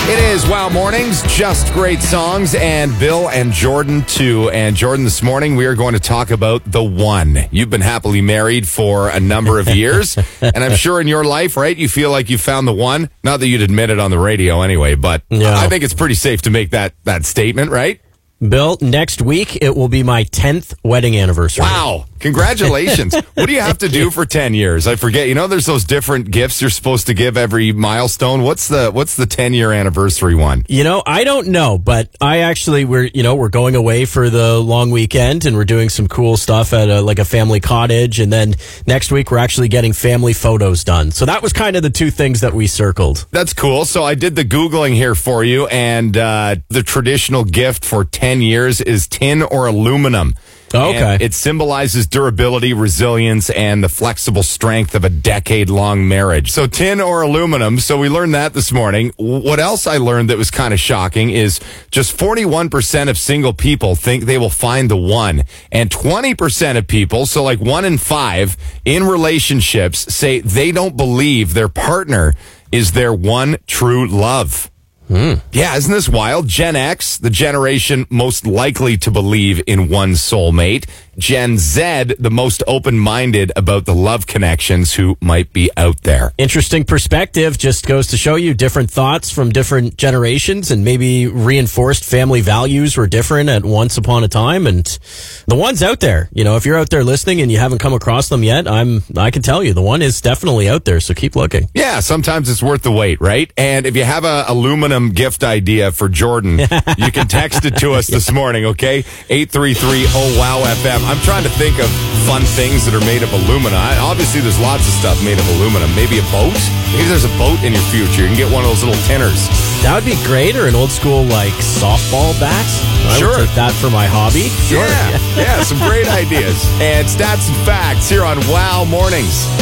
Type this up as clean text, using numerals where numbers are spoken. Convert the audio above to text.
It is Wow Mornings, just great songs, and Bill and Jordan too. And Jordan, this morning we are going to talk about the one. You've been happily married for a number of years, and I'm sure in your life, right, you feel like you found the one. Not that you'd admit it on the radio anyway, but I think it's pretty safe to make that statement, right? Bill, next week it will be my 10th wedding anniversary. Wow. Congratulations. What do you have to do for 10 years? I forget. You know, there's those different gifts you're supposed to give every milestone. What's the 10-year anniversary one? You know, I don't know, but we're going away for the long weekend and we're doing some cool stuff at a family cottage. And then next week we're actually getting family photos done. So that was kind of the two things that we circled. That's cool. So I did the Googling here for you, and the traditional gift for 10 years is tin or aluminum. Okay. And it symbolizes durability, resilience, and the flexible strength of a decade-long marriage. So tin or aluminum. So we learned that this morning. What else I learned that was kind of shocking is just 41% of single people think they will find the one. And 20% of people, so like 1 in 5 in relationships, say they don't believe their partner is their one true love. Yeah, isn't this wild? Gen X, the generation most likely to believe in one soulmate. Gen Z, the most open-minded about the love connections who might be out there. Interesting perspective. Just goes to show you different thoughts from different generations, and maybe reinforced family values were different at once upon a time. And the one's out there. You know, if you're out there listening and you haven't come across them yet, I can tell you the one is definitely out there. So keep looking. Yeah, sometimes it's worth the wait, right? And if you have a aluminum gift idea for Jordan, you can text it to us this morning, okay? 833-OWOW-FM. I'm trying to think of fun things that are made of aluminum. Obviously, there's lots of stuff made of aluminum. Maybe a boat? Maybe there's a boat in your future. You can get one of those little tinners. That would be great, or an old school, softball bat. I would take that for my hobby. Sure. Yeah, some great ideas. And stats and facts here on Wow Mornings.